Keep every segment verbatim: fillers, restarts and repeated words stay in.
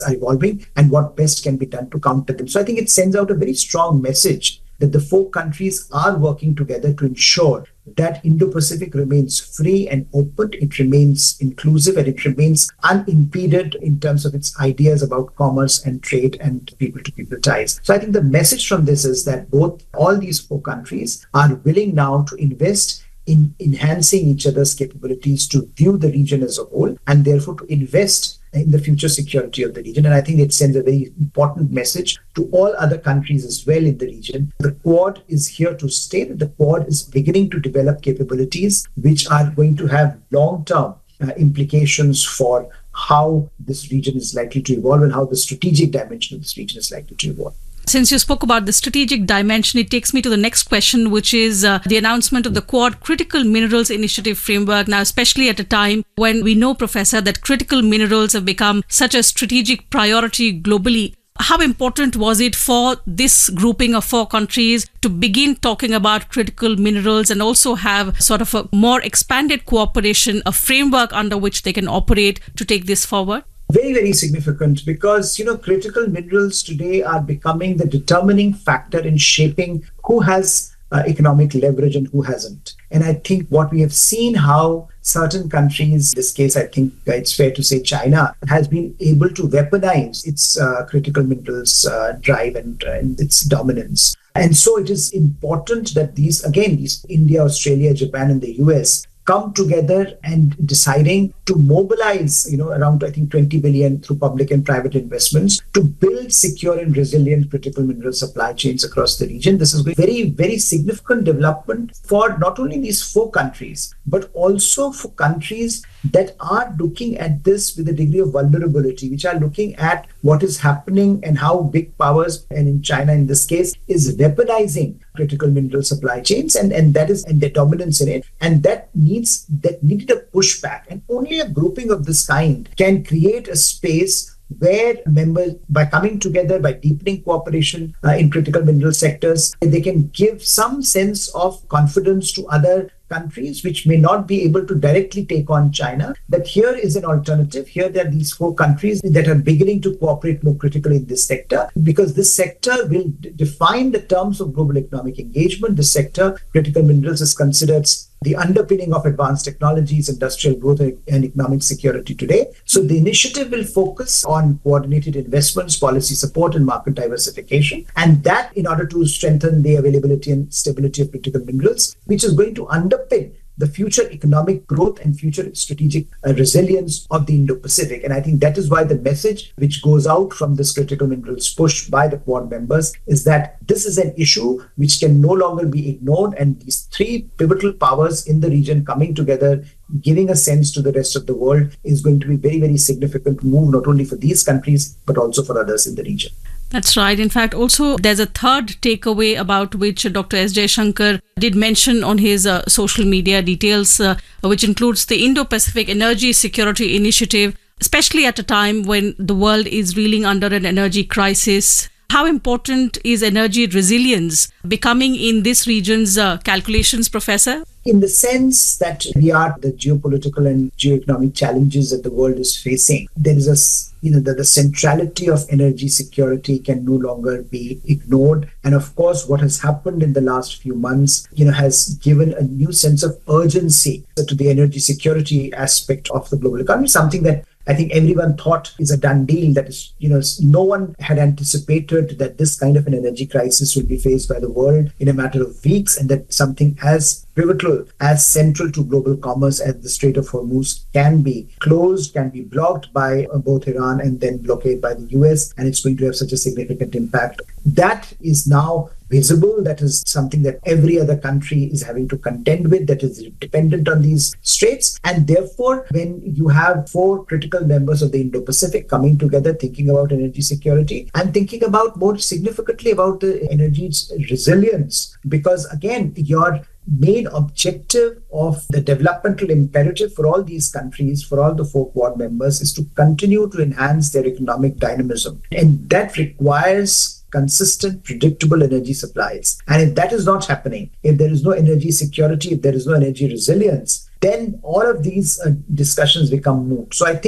are evolving and what best can be done to counter them. So I think it sends out a very strong message that the four countries are working together to ensure that Indo-Pacific remains free and open, it remains inclusive, and it remains unimpeded in terms of its ideas about commerce and trade and people-to-people ties. So I think the message from this is that both all these four countries are willing now to invest in enhancing each other's capabilities to view the region as a whole, and therefore to invest in the future security of the region. And I think it sends a very important message to all other countries as well in the region. The Quad is here to stay. The Quad is beginning to develop capabilities which are going to have long-term uh, implications for how this region is likely to evolve and how the strategic dimension of this region is likely to evolve. Since you spoke about the strategic dimension, it takes me to the next question, which is uh, the announcement of the Quad Critical Minerals Initiative Framework. Now, especially at a time when we know, Professor, that critical minerals have become such a strategic priority globally. How important was it for this grouping of four countries to begin talking about critical minerals and also have sort of a more expanded cooperation, a framework under which they can operate to take this forward? Very, very significant because, you know, critical minerals today are becoming the determining factor in shaping who has uh, economic leverage and who hasn't. And I think what we have seen how certain countries, in this case, I think it's fair to say China, has been able to weaponize its uh, critical minerals uh, drive and, uh, and its dominance. And so it is important that these, again, these India, Australia, Japan, and the U S come together and deciding to mobilize, you know, around, I think, twenty billion through public and private investments to build secure and resilient critical mineral supply chains across the region. This is a very, very significant development for not only these four countries, but also for countries that are looking at this with a degree of vulnerability, which are looking at what is happening and how big powers, and in China in this case, is weaponizing critical mineral supply chains, and, and that is and their dominance in it. And that needs that needed a pushback. And only a grouping of this kind can create a space where members, by coming together, by deepening cooperation uh, in critical mineral sectors, they can give some sense of confidence to other countries which may not be able to directly take on China, that here is an alternative. Here there are these four countries that are beginning to cooperate more critically in this sector, because this sector will d- define the terms of global economic engagement. This sector, critical minerals, is considered the underpinning of advanced technologies, industrial growth, and economic security today. So the initiative will focus on coordinated investments, policy support, and market diversification. And that in order to strengthen the availability and stability of critical minerals, which is going to underpin the future economic growth and future strategic uh, resilience of the Indo-Pacific. And I think that is why the message which goes out from this critical minerals push by the Quad members is that this is an issue which can no longer be ignored, and these three pivotal powers in the region coming together, giving a sense to the rest of the world, is going to be very, very significant move, not only for these countries, but also for others in the region. That's right. In fact, also there's a third takeaway about which Doctor S. Jaishankar did mention on his uh, social media details, uh, which includes the Indo-Pacific Energy Security Initiative, especially at a time when the world is reeling under an energy crisis. How important is energy resilience becoming in this region's uh, calculations, Professor? In the sense that we are the geopolitical and geoeconomic challenges that the world is facing, there is a, you know, the, the centrality of energy security can no longer be ignored. And of course, what has happened in the last few months, you know, has given a new sense of urgency to the energy security aspect of the global economy, something that I think everyone thought is a done deal. That is, you know, no one had anticipated that this kind of an energy crisis would be faced by the world in a matter of weeks, and that something as pivotal, as central to global commerce as the Strait of Hormuz can be closed, can be blocked by both Iran and then blockaded by the U S, and it's going to have such a significant impact. That is now visible. That is something that every other country is having to contend with, that is dependent on these straits. And therefore, when you have four critical members of the Indo-Pacific coming together, thinking about energy security and thinking about more significantly about the energy resilience, because again, your main objective of the developmental imperative for all these countries, for all the four Quad members, is to continue to enhance their economic dynamism. And that requires consistent, predictable energy supplies. And if that is not happening, if there is no energy security, if there is no energy resilience, then all of these uh, discussions become moot. So I think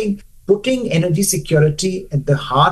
putting energy security at the heart